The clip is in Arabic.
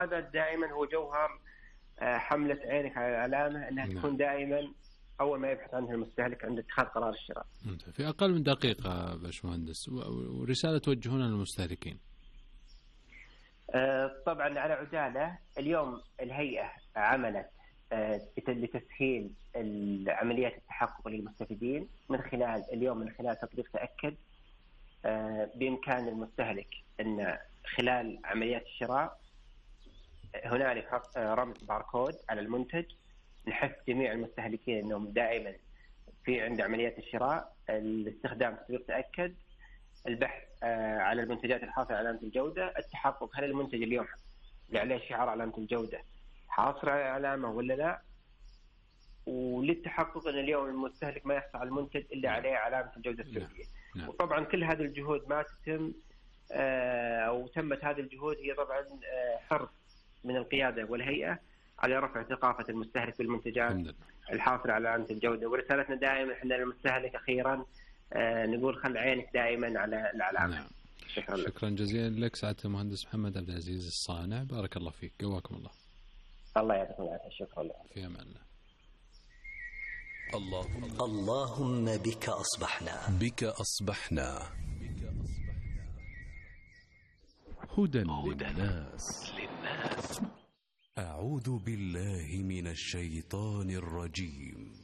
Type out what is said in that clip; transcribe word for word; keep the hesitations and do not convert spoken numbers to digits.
هذا دائما هو جوهر حملة عينك على العلامة، أنها نعم. تكون دائما أول ما يبحث عنها المستهلك عند اتخاذ قرار الشراء. في أقل من دقيقة باشمهندس، ورسالة توجهونها للمستهلكين. طبعا على عجالة، اليوم الهيئة عملت لتسهيل عمليات التحقق للمستفيدين من خلال اليوم من خلال تطبيق تأكد. بإمكان المستهلك أن خلال عمليات الشراء هنالك رمز باركود على المنتج، نحث جميع المستهلكين أنهم دائما في عند عمليات الشراء الاستخدام تطبيق تأكد، البحث على المنتجات الحاصلة على علامة الجودة، التحقق هل المنتج اليوم اللي عليه شعار علامة الجودة حاصل على علامة ولا لا، وللتحقق أن اليوم المستهلك ما يحصل على المنتج إلا عليه علامة الجودة السعودية. نعم. وطبعا كل هذه الجهود ما تتم أو تمت هذه الجهود هي طبعا حرص من القيادة والهيئة على رفع ثقافة المستهلك بالمنتجات الحاصلة على علامة الجودة. ورسالتنا دائما احنا للمستهلك أخيرا نقول خل عينك دائما على العلامة. نعم. شكرا, شكرا جزيلا لك سعادة المهندس محمد عبد العزيز الصانع، بارك الله فيك، قواكم الله. الله يعطيكم العافية. شكرا لك. في أمان الله. اللهم اللهم بك أصبحنا بك أصبحنا هدى للناس. أعوذ بالله من الشيطان الرجيم.